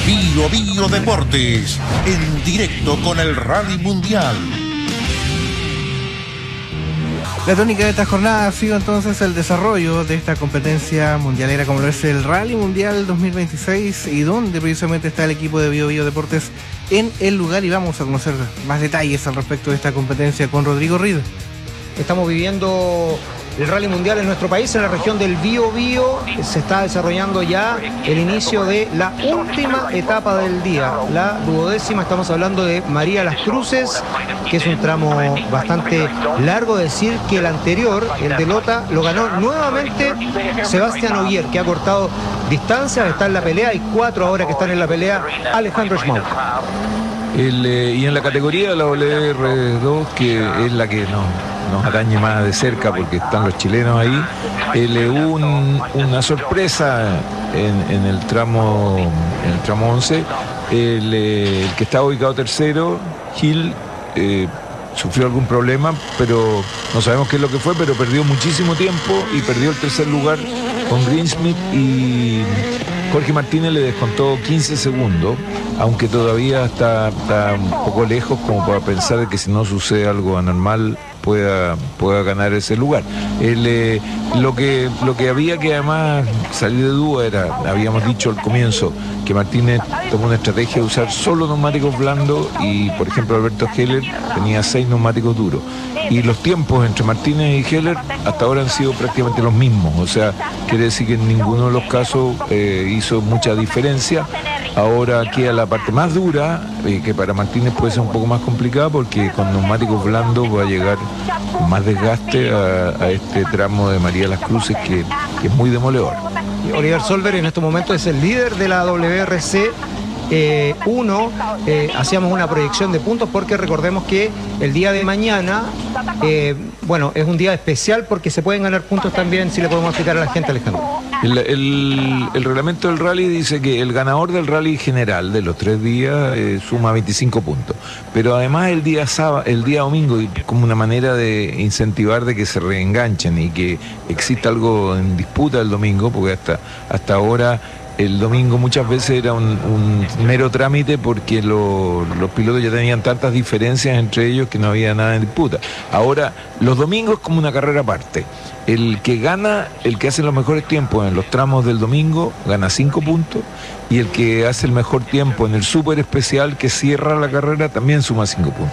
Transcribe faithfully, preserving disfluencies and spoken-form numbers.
Bio Bio Deportes, en directo con el Rally Mundial. La tónica de esta jornada ha sido entonces el desarrollo de esta competencia mundialera como lo es el Rally Mundial dos mil veintiséis, y donde precisamente está el equipo de Bio Bio Deportes en el lugar, y vamos a conocer más detalles al respecto de esta competencia con Rodrigo Rida. Estamos viviendo el Rally Mundial en nuestro país, en la región del Bío Bío. Se está desarrollando ya el inicio de la última etapa del día, la duodécima. Estamos hablando de María Las Cruces, que es un tramo bastante largo. Decir que el anterior, el de Lota, lo ganó nuevamente Sebastián Ogier, que ha cortado distancias, está en la pelea. Hay cuatro ahora que están en la pelea. Alejandro Schmauk. El, eh, y en la categoría de la W R dos, que es la que nos, nos atañe más de cerca porque están los chilenos ahí, el, eh, un, una sorpresa en, en el tramo en el tramo once. El, eh, el que estaba ubicado tercero, Gil, eh, sufrió algún problema, pero no sabemos qué es lo que fue, pero perdió muchísimo tiempo y perdió el tercer lugar con Greensmith, y Jorge Martínez le descontó quince segundos, aunque todavía está, está un poco lejos como para pensar que si no sucede algo anormal pueda, pueda ganar ese lugar. El, eh, lo, que, lo que había que además salir de duda era, habíamos dicho al comienzo, que Martínez tomó una estrategia de usar solo neumáticos blandos, y por ejemplo Alberto Heller tenía seis neumáticos duros. Y los tiempos entre Martínez y Heller hasta ahora han sido prácticamente los mismos, o sea, quiere decir que en ninguno de los casos eh, hizo mucha diferencia. Ahora queda la parte más dura, eh, que para Martínez puede ser un poco más complicada, porque con neumáticos blandos va a llegar con más desgaste a, a este tramo de María Las Cruces, que, que es muy demoledor. Oliver Solberg en estos momentos es el líder de la W R C uno. Eh, hacíamos una proyección de puntos porque recordemos que el día de mañana, eh, bueno, es un día especial porque se pueden ganar puntos también, si le podemos explicar a la gente, Alejandro. El, el, el reglamento del rally dice que el ganador del rally general de los tres días eh, suma veinticinco puntos, pero además el día sábado, el día domingo, como una manera de incentivar de que se reenganchen y que exista algo en disputa el domingo, porque hasta, hasta ahora el domingo muchas veces era un, un mero trámite, porque lo, los pilotos ya tenían tantas diferencias entre ellos que no había nada en disputa. Ahora, los domingos es como una carrera aparte. El que gana, el que hace los mejores tiempos en los tramos del domingo, gana cinco puntos, y el que hace el mejor tiempo en el súper especial que cierra la carrera también suma cinco puntos.